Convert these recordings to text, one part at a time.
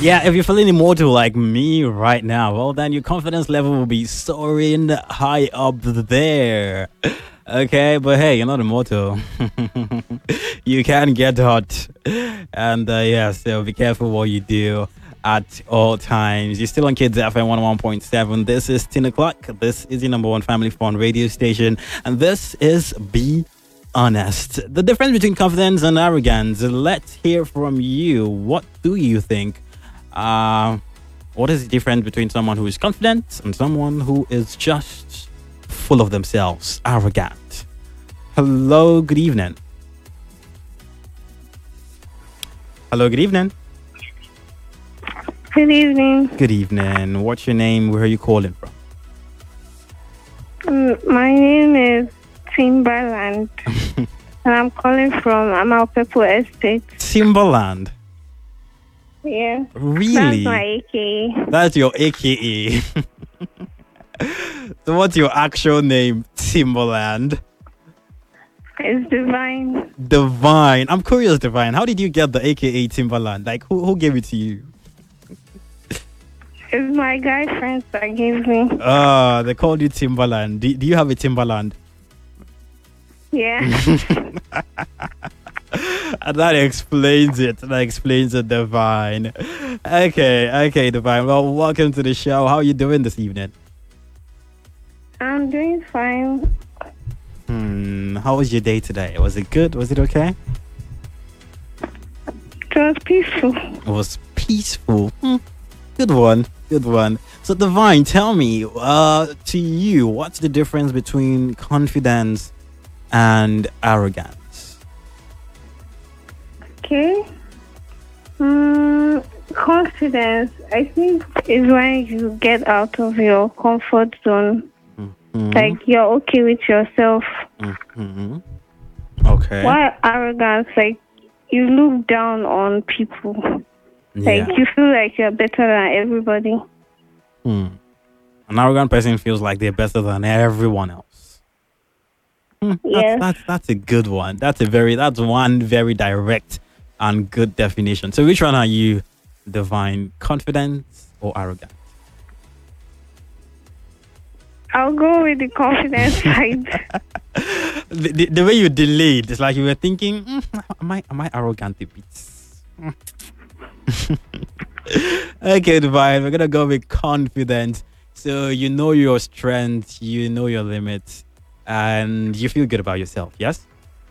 Yeah, if you're feeling immortal like me right now, well, then your confidence level will be soaring high up there. Okay, but hey, you're not immortal. You can get hot. And yeah, so be careful what you do at all times. You're still on Kids FM 101.7. This is 10 o'clock. This is your number one family fun radio station. And this is Be Honest. The difference between confidence and arrogance. Let's hear from you. What do you think? What is the difference between someone who is confident and someone who is just full of themselves, arrogant? Hello, good evening. Hello, good evening. Good evening. Good evening. What's your name? Where are you calling from? My name is Timberland, and I'm calling from Amalpepo Estate. Timberland. Yeah. Really? That's my AKA. That's your AKA. So what's your actual name? Timberland. It's Divine. Divine. I'm curious, Divine. How did you get the AKA Timberland? Like, who gave it to you? It's my guy friends that gave me. They called you Timberland. Do you have a Timberland? Yeah. And that explains it. That explains it, Divine. Okay, Divine. Well, welcome to the show. How are you doing this evening? I'm doing fine. How was your day today? Was it good? Was it okay? It was peaceful. It was peaceful. Good one. Good one. So, Divine, tell me, to you, what's the difference between confidence and arrogance? Okay. Confidence, I think, is when you get out of your comfort zone. Like, you're okay with yourself. Okay. While arrogance, like, you look down on people. Yeah. Like, you feel like you're better than everybody. An arrogant person feels like they're better than everyone else. Yes. That's a good one. That's one very direct and good definition. So which one are you, Divine? Confidence or arrogant? I'll go with the confidence side. The way you delayed, it's like you were thinking, am I arrogant a bit? Okay, Divine, we're gonna go with confidence. So you know your strengths, you know your limits, and you feel good about yourself, yes?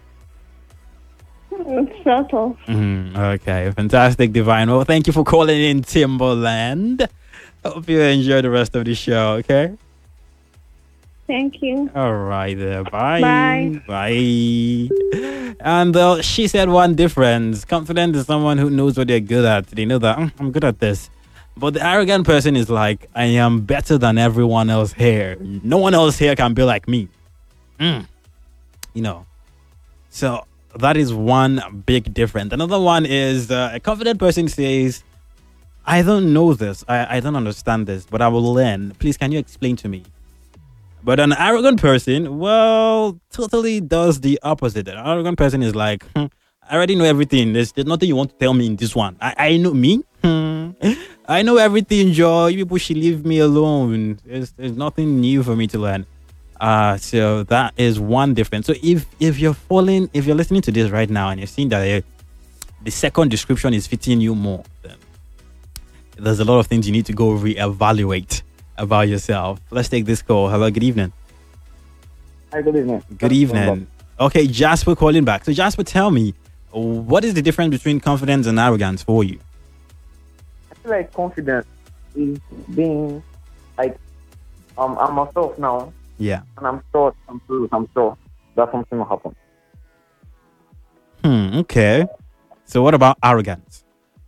Sort of. Okay, fantastic, Divine. Well, thank you for calling in, Timberland. Hope you enjoy the rest of the show, okay? Thank you. All right, there. Bye. Bye. Bye. And she said one difference. Confident is someone who knows what they're good at. They know that I'm good at this. But the arrogant person is like, I am better than everyone else here. No one else here can be like me. You know. So that is one big difference. Another one is a confident person says, I don't know this. I don't understand this, but I will learn. Please, can you explain to me? But an arrogant person, well, totally does the opposite. An arrogant person is like, I already know everything. There's nothing you want to tell me in this one. I know me. I know everything, Joe. You people should leave me alone. There's nothing new for me to learn. So that is one difference. So if you're listening to this right now and you're seeing that the second description is fitting you more, then there's a lot of things you need to go reevaluate about yourself. Let's take this call. Hello, good evening. Hi, good evening. Good evening. Okay, Jasper calling back. So Jasper, tell me, what is the difference between confidence and arrogance for you? I feel like confidence is being like, I'm myself now, Yeah. and I'm sure that something will happen. Okay. So what about arrogance?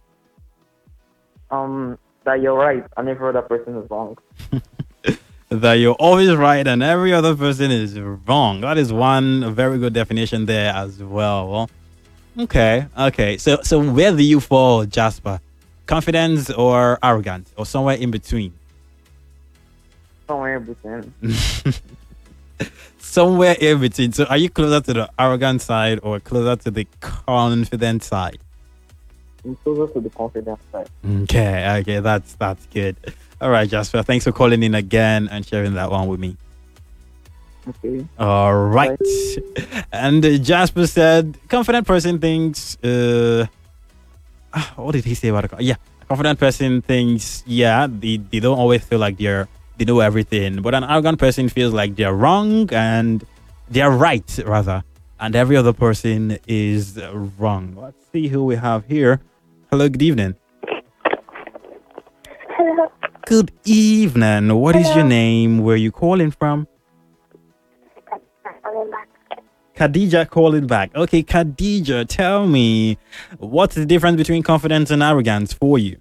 That you're right and every other person is wrong. That you're always right and every other person is wrong. That is one very good definition there as well. Okay. So where do you fall, Jasper? Confidence or arrogant, or somewhere in between? Somewhere between. Somewhere in between. So are you closer to the arrogant side or closer to the confident side? I'm closer to the confident side. Okay, that's good. All right, Jasper, thanks for calling in again and sharing that one with me. Okay. All right. And Jasper said, confident person thinks, what did he say about yeah, a confident person thinks, yeah, they don't always feel like they know everything, but an arrogant person feels like they're wrong and they're right, rather, and every other person is wrong. Let's see who we have here. Hello, good evening. Hello. Good evening. What is your name? Where are you calling from? Calling back. Khadija calling back. Okay, Khadija, tell me, what's the difference between confidence and arrogance for you?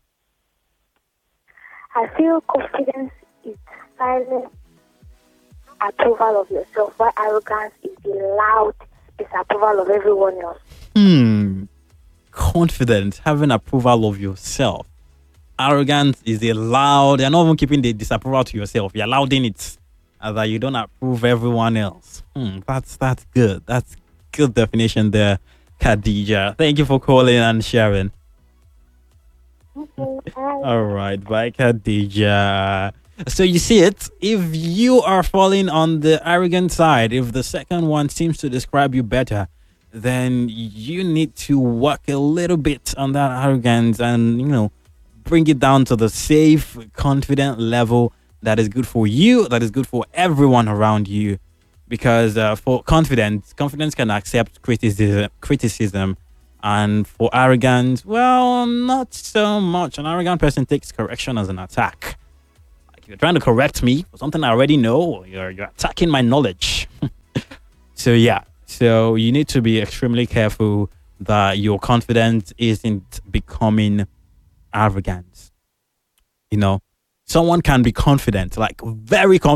I feel confidence is silent approval of yourself, while arrogance is the loud disapproval of everyone else. Confidence, having approval of yourself. Arrogance is a loud, you're not even keeping the disapproval to yourself. You're louding it that you don't approve everyone else. That's good. That's good definition there, Khadija. Thank you for calling and sharing. Okay, bye. All right, bye, Khadija. So you see it, if you are falling on the arrogant side, if the second one seems to describe you better, then you need to work a little bit on that arrogance and, bring it down to the safe, confident level that is good for you, that is good for everyone around you. Because for confidence can accept criticism, and for arrogance, well, not so much. An arrogant person takes correction as an attack. Like, you're trying to correct me for something I already know, you're attacking my knowledge. So you need to be extremely careful that your confidence isn't becoming arrogance. Someone can be confident, like very confident